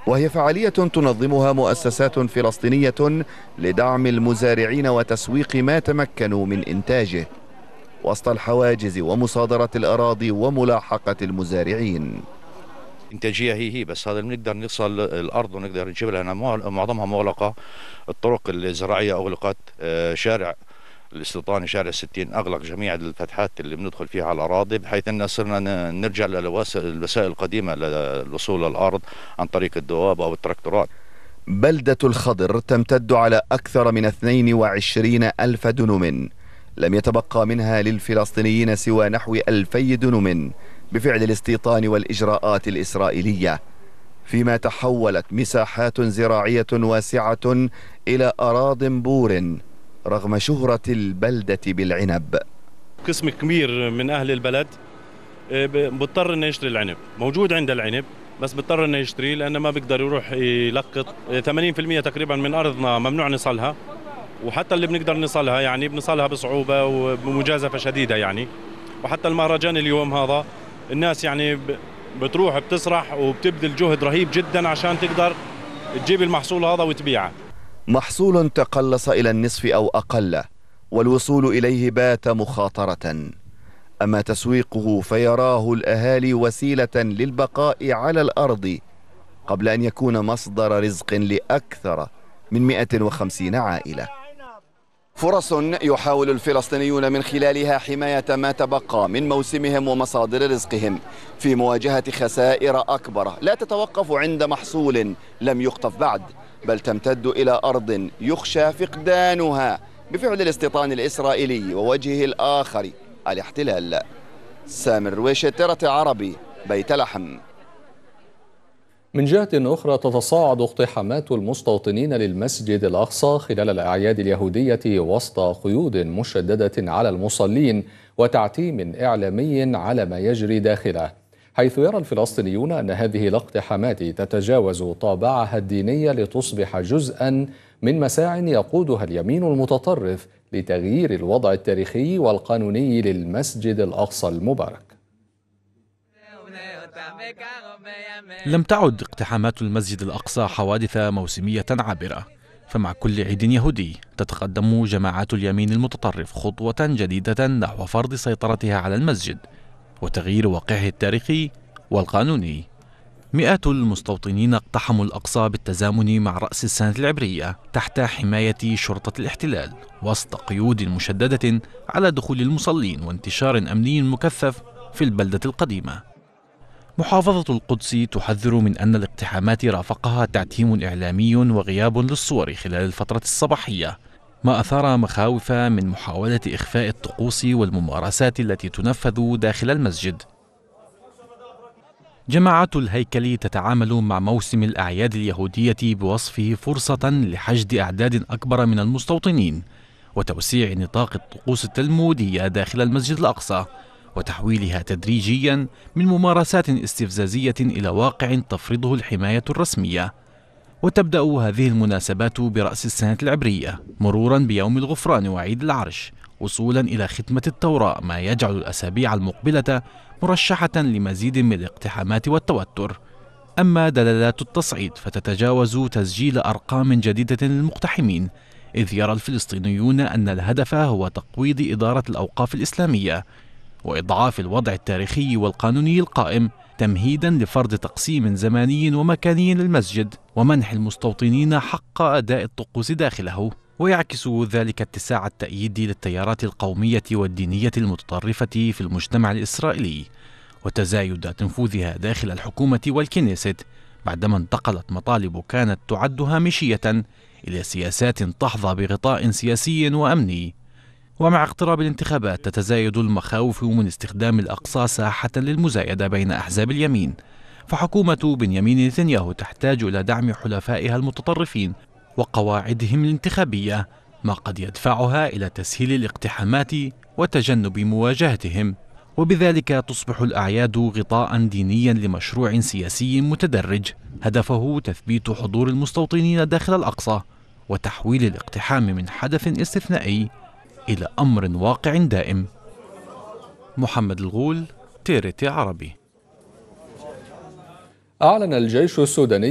وهي فعالية تنظمها مؤسسات فلسطينية لدعم المزارعين وتسويق ما تمكنوا من إنتاجه وسط الحواجز ومصادرة الأراضي وملاحقة المزارعين. إنتاجية هي بس هذا بنقدر نوصل الأرض ونقدر نجيب لها، معظمها مغلقة. الطرق الزراعية أغلقت، شارع الاستيطاني شارع 60 أغلق جميع الفتحات اللي بندخل فيها على الأراضي، بحيث أن صرنا نرجع للوسائل القديمة للوصول للأرض عن طريق الدواب أو التراكتورات. بلدة الخضر تمتد على أكثر من 22 ألف دنم، لم يتبقى منها للفلسطينيين سوى نحو 2000 دنم بفعل الاستيطان والإجراءات الإسرائيلية، فيما تحولت مساحات زراعية واسعة إلى أراضٍ بور رغم شهرة البلدة بالعنب. قسم كبير من أهل البلد بضطر إنه يشتري العنب، موجود عند العنب بس بضطر إنه يشتري لأنه ما بيقدر يروح يلقط. 80% تقريبا من أرضنا ممنوع نصلها، وحتى اللي بنقدر نصلها يعني بنصلها بصعوبة وبمجازفة شديدة يعني. وحتى المهرجان اليوم هذا الناس يعني بتروح بتسرح وبتبذل جهد رهيب جدا عشان تقدر تجيب المحصول هذا وتبيعه. محصول تقلص إلى النصف أو أقل، والوصول إليه بات مخاطرة. أما تسويقه فيراه الأهالي وسيلة للبقاء على الأرض قبل أن يكون مصدر رزق لأكثر من 150 عائلة. فرص يحاول الفلسطينيون من خلالها حماية ما تبقى من موسمهم ومصادر رزقهم في مواجهة خسائر أكبر لا تتوقف عند محصول لم يقطف بعد، بل تمتد إلى أرض يخشى فقدانها بفعل الاستيطان الإسرائيلي ووجهه الآخر الاحتلال. سامر رويشة، ترى عربي، بيت لحم. من جهة أخرى تتصاعد اقتحامات المستوطنين للمسجد الأقصى خلال الأعياد اليهودية وسط قيود مشددة على المصلين وتعتيم إعلامي على ما يجري داخله، حيث يرى الفلسطينيون أن هذه الاقتحامات تتجاوز طابعها الديني لتصبح جزءا من مساع يقودها اليمين المتطرف لتغيير الوضع التاريخي والقانوني للمسجد الأقصى المبارك. لم تعد اقتحامات المسجد الأقصى حوادث موسمية عابرة، فمع كل عيد يهودي تتقدم جماعات اليمين المتطرف خطوة جديدة نحو فرض سيطرتها على المسجد وتغيير واقعه التاريخي والقانوني. مئات المستوطنين اقتحموا الأقصى بالتزامن مع رأس السنة العبرية تحت حماية شرطة الاحتلال وسط قيود مشددة على دخول المصلين وانتشار أمني مكثف في البلدة القديمة. محافظة القدس تحذر من أن الاقتحامات رافقها تعتيم إعلامي وغياب للصور خلال الفترة الصباحية، ما أثار مخاوف من محاولة إخفاء الطقوس والممارسات التي تنفذ داخل المسجد. جماعة الهيكل تتعامل مع موسم الأعياد اليهودية بوصفه فرصة لحشد أعداد أكبر من المستوطنين وتوسيع نطاق الطقوس التلمودية داخل المسجد الأقصى وتحويلها تدريجيا من ممارسات استفزازية إلى واقع تفرضه الحماية الرسمية. وتبدأ هذه المناسبات برأس السنة العبرية مرورا بيوم الغفران وعيد العرش وصولا إلى ختمة التوراة، ما يجعل الأسابيع المقبلة مرشحة لمزيد من الاقتحامات والتوتر. أما دلالات التصعيد فتتجاوز تسجيل أرقام جديدة للمقتحمين، إذ يرى الفلسطينيون أن الهدف هو تقويض إدارة الأوقاف الإسلامية وإضعاف الوضع التاريخي والقانوني القائم تمهيدا لفرض تقسيم زماني ومكاني للمسجد ومنح المستوطنين حق أداء الطقوس داخله. ويعكس ذلك اتساع التأييد للتيارات القومية والدينية المتطرفة في المجتمع الإسرائيلي وتزايد نفوذها داخل الحكومة والكنيست بعدما انتقلت مطالب كانت تعد هامشية إلى سياسات تحظى بغطاء سياسي وأمني. ومع اقتراب الانتخابات تتزايد المخاوف من استخدام الأقصى ساحة للمزايدة بين أحزاب اليمين، فحكومة بنيامين نتنياهو تحتاج إلى دعم حلفائها المتطرفين وقواعدهم الانتخابية، ما قد يدفعها إلى تسهيل الاقتحامات وتجنب مواجهتهم، وبذلك تصبح الأعياد غطاء دينيا لمشروع سياسي متدرج هدفه تثبيت حضور المستوطنين داخل الأقصى وتحويل الاقتحام من حدث استثنائي إلى أمر واقع دائم. محمد الغول، تيرتي عربي. أعلن الجيش السوداني